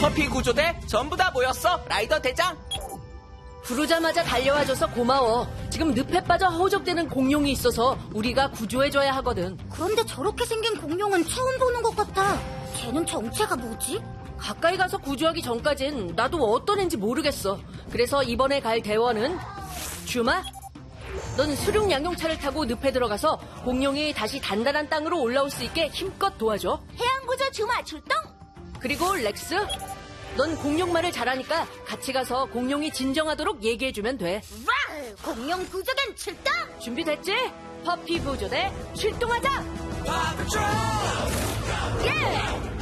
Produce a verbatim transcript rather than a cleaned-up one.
퍼피 구조대 전부 다 모였어, 라이더 대장. 부르자마자 달려와줘서 고마워. 지금 늪에 빠져 허우적대는 공룡이 있어서 우리가 구조해줘야 하거든. 그런데 저렇게 생긴 공룡은 처음 보는 것 같아. 걔는 정체가 뭐지? 가까이 가서 구조하기 전까진 나도 어떤 앤지 모르겠어. 그래서 이번에 갈 대원은 슈마? 넌 수륙 양용차를 타고 늪에 들어가서 공룡이 다시 단단한 땅으로 올라올 수 있게 힘껏 도와줘. 해양구조 주마 출동! 그리고 렉스, 넌 공룡말을 잘하니까 같이 가서 공룡이 진정하도록 얘기해주면 돼. 와! 공룡 구조대 출동! 준비됐지? 퍼피 구조대 출동하자! 파트롤! 예!